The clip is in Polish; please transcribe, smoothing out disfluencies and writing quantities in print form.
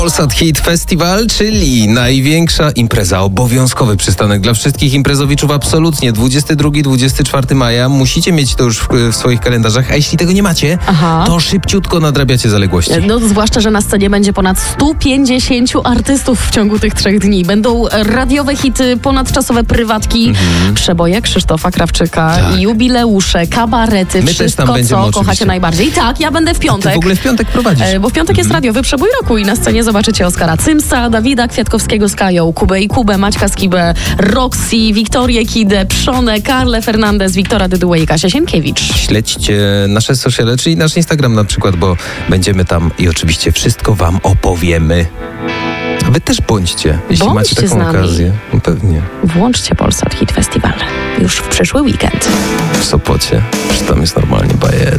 Polsat Hit Festival, czyli największa impreza, obowiązkowy przystanek dla wszystkich imprezowiczów, absolutnie. 22-24 maja, musicie mieć to już w swoich kalendarzach, a jeśli tego nie macie, to szybciutko nadrabiacie zaległości. No, zwłaszcza, że na scenie będzie ponad 150 artystów w ciągu tych 3 dni. Będą radiowe hity, ponadczasowe prywatki, przeboje Krzysztofa Krawczyka, jubileusze, kabarety, My wszystko, też tam będziemy, co oczywiście. kochacie najbardziej. I tak, ja będę w piątek. Ty w ogóle w piątek prowadzisz. Bo w piątek jest radiowy przebój roku i na scenie zobaczycie Oskara Cymsa, Dawida Kwiatkowskiego z Kają, Kubę i Kubę, Maćka Skibę, Roxy, Wiktorię Kidę, Przonę, Karlę Fernandez, Wiktora Dydułę i Kasia Sienkiewicz. Śledźcie nasze sociale, czyli nasz Instagram na przykład, bo będziemy tam i oczywiście wszystko wam opowiemy. A wy też bądźcie, jeśli Bądźcie macie taką okazję. No pewnie. Włączcie Polsat Hit Festival już w przyszły weekend. W Sopocie, że tam jest normalnie bajer.